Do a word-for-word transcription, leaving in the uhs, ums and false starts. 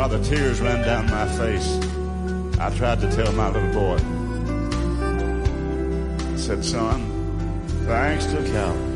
while the tears ran down my face, I tried to tell my little boy. I said, son, thanks to Calvary,